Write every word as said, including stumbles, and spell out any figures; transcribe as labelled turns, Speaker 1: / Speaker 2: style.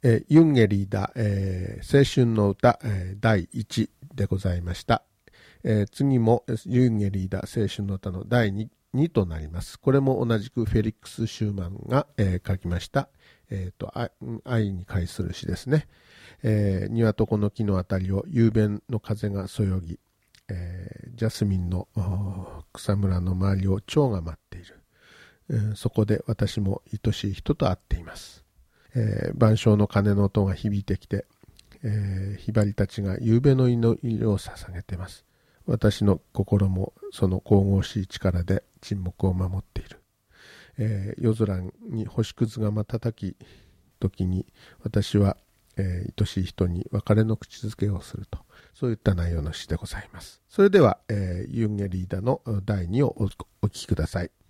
Speaker 1: えー、ユンゲリーダ、えー、青春の歌、えー、だいいちでございました。えー、次もユンゲリーダ青春の歌のだい 2, 2となります。これも同じくフェリックス・シューマンが、えー、書きました、えーと、愛に関する詩ですね。えー、庭とこの木のあたりを雄弁の風がそよぎ、えー、ジャスミンの草むらの周りを蝶が舞っている、えー、そこで私も愛しい人と会っています。えー、晩鐘の鐘の音が響いてきて、えー、ひばりたちが夕べの祈りを捧げています。私の心もその神々しい力で沈黙を守っている。えー、夜空に星屑が瞬き時に私は、えー、愛しい人に別れの口づけをすると、そういった内容の詩でございます。それでは、えー、ユンゲリーダのだいにをお聞きください。